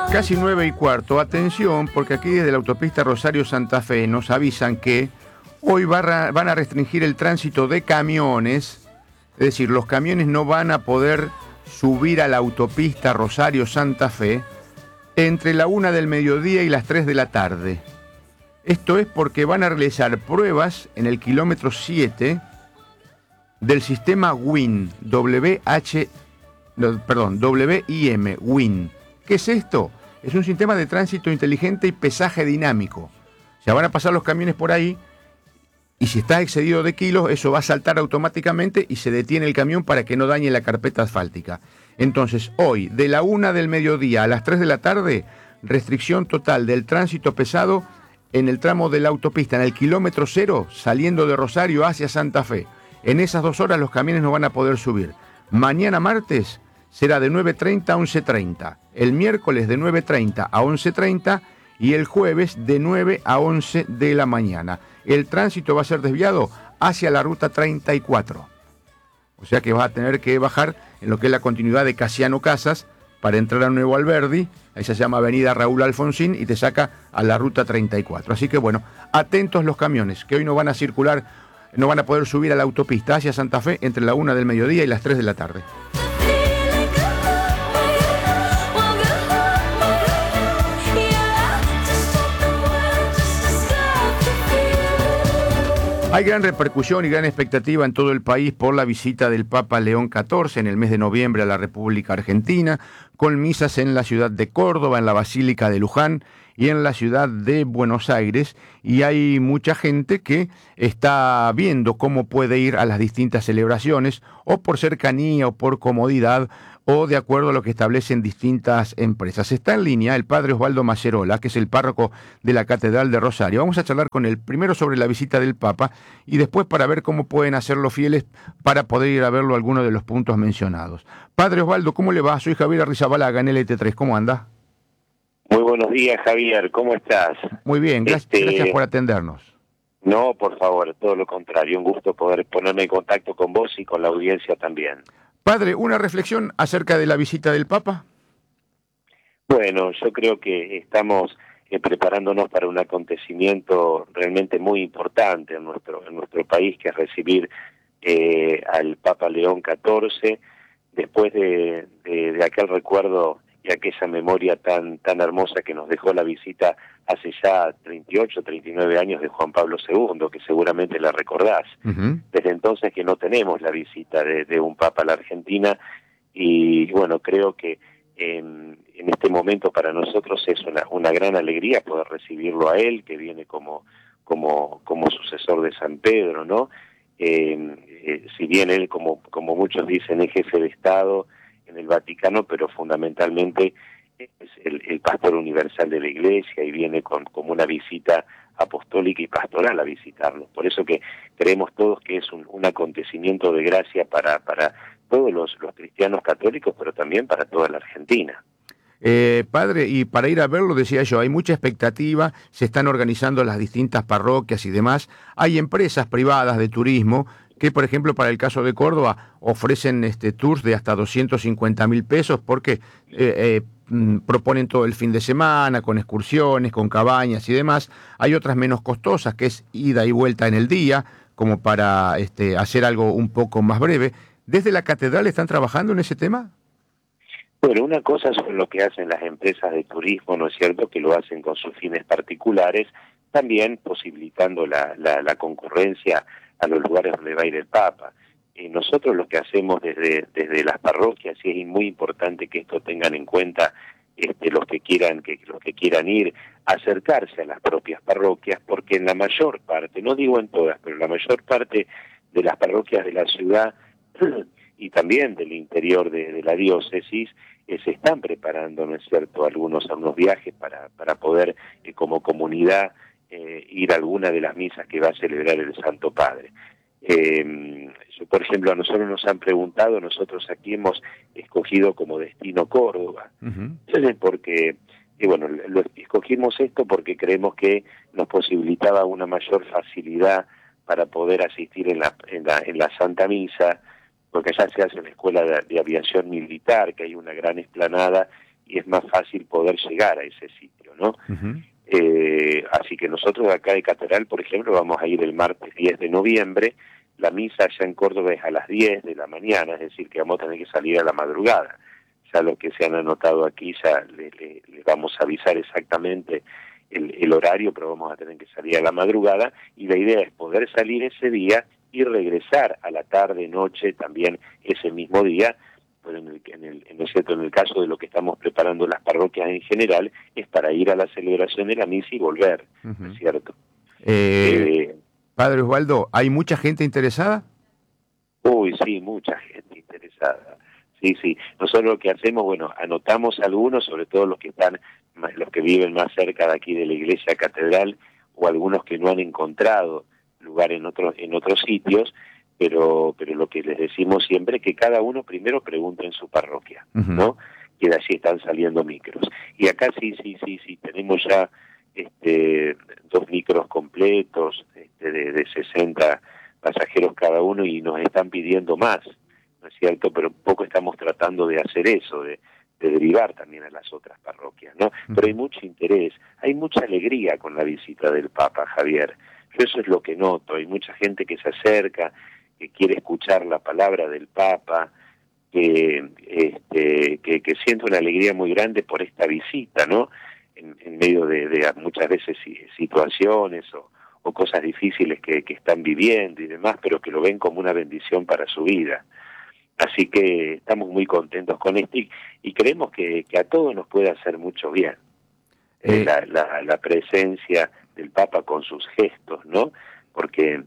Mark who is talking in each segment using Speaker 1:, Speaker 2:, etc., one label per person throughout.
Speaker 1: Casi 9:15. Atención, porque aquí desde la autopista Rosario-Santa Fe nos avisan que hoy van a restringir el tránsito de camiones. Es decir, los camiones no van a poder subir a la autopista Rosario-Santa Fe entre la 1 del mediodía y las 3 de la tarde. Esto es porque van a realizar pruebas en el kilómetro 7 del sistema WIN, WIM, WIN. ¿Qué es esto? Es un sistema de tránsito inteligente y pesaje dinámico. Ya van a pasar los camiones por ahí y si está excedido de kilos, eso va a saltar automáticamente y se detiene el camión para que no dañe la carpeta asfáltica. Entonces, hoy, de la 1 del mediodía a las 3 de la tarde, restricción total del tránsito pesado en el tramo de la autopista, en el kilómetro 0, saliendo de Rosario hacia Santa Fe. En esas 2 horas los camiones no van a poder subir. Mañana martes será de 9:30 a 11:30, el miércoles de 9:30 a 11:30 y el jueves de 9 a 11 de la mañana. El tránsito va a ser desviado hacia la ruta 34. O sea que vas a tener que bajar en lo que es la continuidad de Casiano Casas para entrar a Nuevo Alberdi, ahí se llama Avenida Raúl Alfonsín y te saca a la ruta 34. Así que bueno, atentos los camiones, que hoy no van a circular, no van a poder subir a la autopista hacia Santa Fe entre la 1 del mediodía y las 3 de la tarde. Hay gran repercusión y gran expectativa en todo el país por la visita del Papa León XIV en el mes de noviembre a la República Argentina, con misas en la ciudad de Córdoba, en la Basílica de Luján y en la ciudad de Buenos Aires. Y hay mucha gente que está viendo cómo puede ir a las distintas celebraciones, o por cercanía, o por comodidad, o de acuerdo a lo que establecen distintas empresas. Está en línea el padre Osvaldo Macerola, que es el párroco de la Catedral de Rosario. Vamos a charlar con él primero sobre la visita del Papa y después para ver cómo pueden hacer los fieles para poder ir a verlo algunos de los puntos mencionados. Padre Osvaldo, ¿cómo le va? Soy Javier Arrizabalaga en LT3. ¿Cómo anda?
Speaker 2: Muy buenos días, Javier. ¿Cómo estás?
Speaker 1: Muy bien, gracias por atendernos.
Speaker 2: No, por favor, todo lo contrario. Un gusto poder ponerme en contacto con vos y con la audiencia también.
Speaker 1: Padre, ¿una reflexión acerca de la visita del Papa?
Speaker 2: Bueno, yo creo que estamos preparándonos para un acontecimiento realmente muy importante en nuestro país, que es recibir al Papa León XIV, después de aquel recuerdo y aquella memoria tan hermosa que nos dejó la visita hace ya 38, 39 años de Juan Pablo II, que seguramente la recordás. Uh-huh. Desde entonces que no tenemos la visita de un Papa a la Argentina, y bueno, creo que en este momento para nosotros es una gran alegría poder recibirlo a él, que viene como sucesor de San Pedro, ¿no? Si bien él, como muchos dicen, es jefe de Estado en el Vaticano, pero fundamentalmente es el pastor universal de la Iglesia y viene como una visita apostólica y pastoral a visitarnos. Por eso que creemos todos que es un acontecimiento de gracia para todos los cristianos católicos, pero también para toda la Argentina.
Speaker 1: Padre, y para ir a verlo, decía yo, hay mucha expectativa, se están organizando las distintas parroquias y demás. Hay empresas privadas de turismo que, por ejemplo, para el caso de Córdoba, ofrecen tours de hasta 250.000 pesos porque proponen todo el fin de semana, con excursiones, con cabañas y demás. Hay otras menos costosas, que es ida y vuelta en el día, como para hacer algo un poco más breve. ¿Desde la catedral están trabajando en ese tema?
Speaker 2: Bueno, una cosa son lo que hacen las empresas de turismo, ¿no es cierto?, que lo hacen con sus fines particulares, también posibilitando la concurrencia a los lugares donde va a ir el Papa. Nosotros lo que hacemos desde las parroquias, y es muy importante que esto tengan en cuenta los que quieran ir, acercarse a las propias parroquias, porque en la mayor parte, no digo en todas, pero en la mayor parte de las parroquias de la ciudad y también del interior de la diócesis, se están preparando, ¿no es cierto?, algunos viajes para poder, como comunidad, ir a alguna de las misas que va a celebrar el Santo Padre. Por ejemplo, a nosotros nos han preguntado, nosotros aquí hemos escogido como destino Córdoba. Uh-huh. Entonces, porque, bueno, escogimos esto porque creemos que nos posibilitaba una mayor facilidad para poder asistir en la Santa Misa, porque allá se hace la Escuela de Aviación Militar, que hay una gran explanada, y es más fácil poder llegar a ese sitio, ¿no?
Speaker 1: Ujú.
Speaker 2: Así que nosotros de acá de Catedral, por ejemplo, vamos a ir el martes 10 de noviembre. La misa allá en Córdoba es a las 10 de la mañana, es decir, que vamos a tener que salir a la madrugada. Ya los que se han anotado aquí, ya le vamos a avisar exactamente el horario, pero vamos a tener que salir a la madrugada, y la idea es poder salir ese día y regresar a la tarde, noche, también ese mismo día. Pero en el caso de lo que estamos preparando las parroquias en general, es para ir a la celebración de la misa y volver, ¿no
Speaker 1: Ujú.
Speaker 2: es cierto?
Speaker 1: Eh,
Speaker 2: Eh,
Speaker 1: Padre Osvaldo, ¿hay mucha gente interesada?
Speaker 2: Uy, sí, mucha gente interesada. Sí, sí. Nosotros lo que hacemos, bueno, anotamos algunos, sobre todo los que están, los que viven más cerca de aquí de la iglesia catedral, o algunos que no han encontrado lugar en otros sitios, pero lo que les decimos siempre es que cada uno primero pregunte en su parroquia,
Speaker 1: Ujú.
Speaker 2: ¿no? Que de allí están saliendo micros. Y acá sí, tenemos ya 2 micros completos, de 60 pasajeros cada uno, y nos están pidiendo más, ¿no es cierto? Pero un poco estamos tratando de hacer eso, de derivar también a las otras parroquias, ¿no? Pero hay
Speaker 1: Ujú.
Speaker 2: mucho interés, hay mucha alegría con la visita del Papa, Javier. Yo eso es lo que noto, hay mucha gente que se acerca, que quiere escuchar la palabra del Papa, que siente una alegría muy grande por esta visita, ¿no? En medio de muchas veces situaciones o cosas difíciles que están viviendo y demás, pero que lo ven como una bendición para su vida. Así que estamos muy contentos con esto, y creemos que a todos nos puede hacer mucho bien
Speaker 1: Eh,
Speaker 2: la presencia del Papa con sus gestos, ¿no? Porque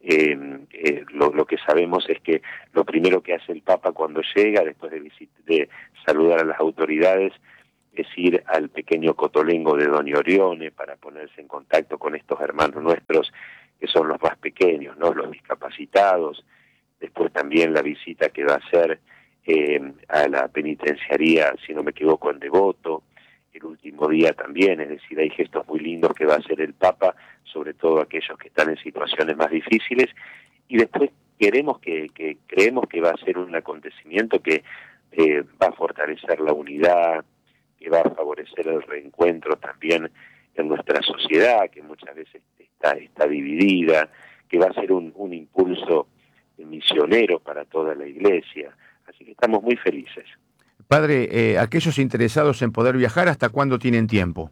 Speaker 2: lo que sabemos es que lo primero que hace el Papa cuando llega, después de saludar a las autoridades, es ir al pequeño cotolengo de Doña Orione para ponerse en contacto con estos hermanos nuestros que son los más pequeños, ¿no? Los discapacitados. Después también la visita que va a hacer a la penitenciaría, si no me equivoco, en Devoto, el último día también. Es decir, hay gestos muy lindos que va a hacer el Papa, sobre todo aquellos que están en situaciones más difíciles, y después creemos que va a ser un acontecimiento que va a fortalecer la unidad, que va a favorecer el reencuentro también en nuestra sociedad, que muchas veces está dividida, que va a ser un impulso misionero para toda la iglesia. Así que estamos muy felices.
Speaker 1: Padre, aquellos interesados en poder viajar, ¿hasta cuándo tienen tiempo?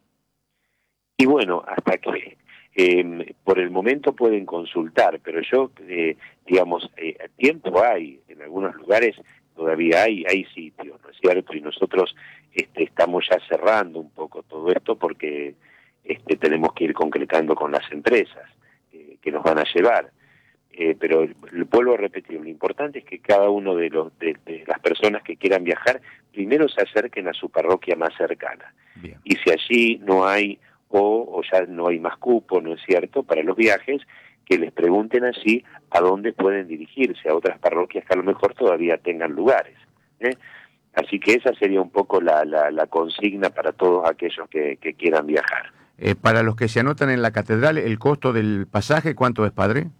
Speaker 2: Y bueno, hasta que por el momento pueden consultar, pero yo, digamos, tiempo hay, en algunos lugares todavía hay sitios, ¿no es cierto? Y nosotros estamos ya cerrando un poco todo esto porque tenemos que ir concretando con las empresas que nos van a llevar. Pero vuelvo a repetir, lo importante es que cada uno de las personas que quieran viajar primero se acerquen a su parroquia más cercana.
Speaker 1: Bien.
Speaker 2: Y si allí no hay o ya no hay más cupo, ¿no es cierto?, para los viajes, que les pregunten allí a dónde pueden dirigirse, a otras parroquias que a lo mejor todavía tengan lugares, ¿eh? Así que esa sería un poco la consigna para todos aquellos que quieran viajar.
Speaker 1: Para los que se anotan en la catedral, ¿el costo del pasaje cuánto es, padre?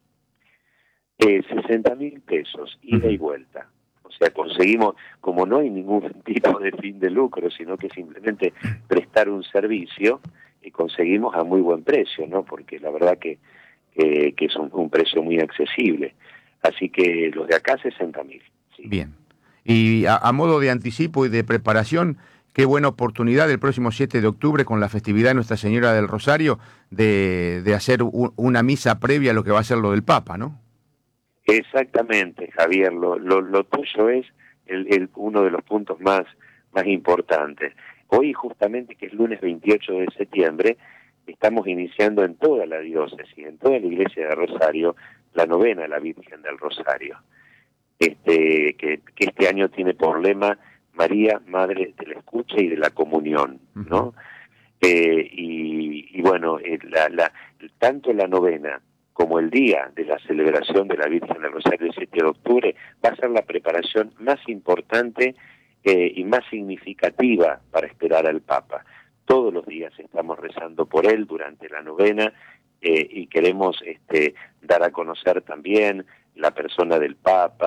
Speaker 2: 60.000 pesos, ida y
Speaker 1: Ujú.
Speaker 2: vuelta. O sea, conseguimos, como no hay ningún tipo de fin de lucro, sino que simplemente prestar un servicio, y conseguimos a muy buen precio, ¿no? Porque la verdad que es un precio muy accesible. Así que los de acá 60.000, sí.
Speaker 1: Bien. Y a modo de anticipo y de preparación, qué buena oportunidad el próximo 7 de octubre con la festividad de Nuestra Señora del Rosario de hacer una misa previa a lo que va a ser lo del Papa, ¿no?
Speaker 2: Exactamente, Javier, lo tuyo es uno de los puntos más importantes. Hoy justamente, que es lunes 28 de septiembre, estamos iniciando en toda la diócesis, en toda la iglesia de Rosario, la novena a la Virgen del Rosario, que este año tiene por lema María, Madre de la Escucha y de la Comunión,
Speaker 1: Ujú.
Speaker 2: ¿no? Y bueno, tanto la novena como el día de la celebración de la Virgen del Rosario el 7 de octubre va a ser la preparación más importante y más significativa para esperar al Papa. Todos los días estamos rezando por él durante la novena, y queremos dar a conocer también la persona del Papa,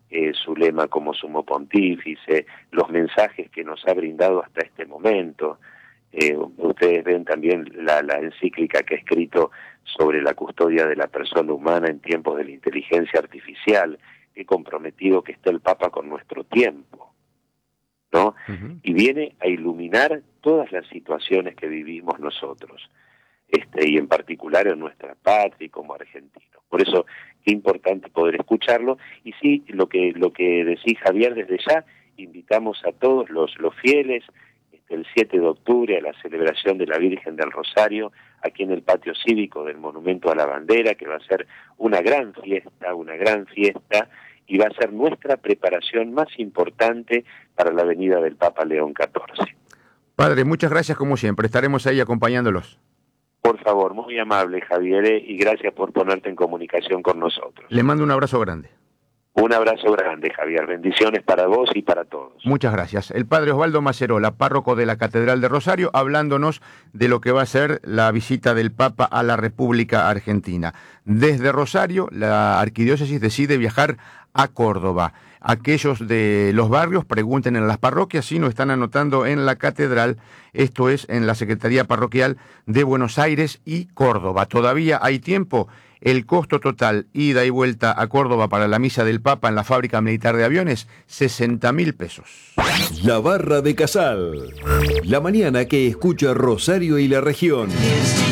Speaker 2: su lema como sumo pontífice, los mensajes que nos ha brindado hasta este momento. Ustedes ven también la encíclica que ha escrito sobre la custodia de la persona humana en tiempos de la inteligencia artificial, qué comprometido que está el Papa con nuestro tiempo, ¿no? Uh-huh. Y viene a iluminar todas las situaciones que vivimos nosotros, y en particular en nuestra patria como argentinos. Por eso, qué importante poder escucharlo. Y sí, lo que decís, Javier, desde ya invitamos a todos los fieles el 7 de octubre a la celebración de la Virgen del Rosario, aquí en el patio cívico del Monumento a la Bandera, que va a ser una gran fiesta, y va a ser nuestra preparación más importante para la venida del Papa León XIV.
Speaker 1: Padre, muchas gracias como siempre, estaremos ahí acompañándolos.
Speaker 2: Por favor, muy amable, Javier, y gracias por ponerte en comunicación con nosotros.
Speaker 1: Le mando un abrazo grande.
Speaker 2: Un abrazo grande, Javier. Bendiciones para vos y para todos.
Speaker 1: Muchas gracias. El padre Osvaldo Macerola, párroco de la Catedral de Rosario, hablándonos de lo que va a ser la visita del Papa a la República Argentina. Desde Rosario, la arquidiócesis decide viajar a Córdoba. Aquellos de los barrios pregunten en las parroquias si no están anotando en la catedral, esto es en la Secretaría Parroquial de Buenos Aires y Córdoba. Todavía hay tiempo. El costo total, ida y vuelta a Córdoba para la misa del Papa en la fábrica militar de aviones, 60.000 pesos.
Speaker 3: La Barra de Casal. La mañana que escucha Rosario y la región.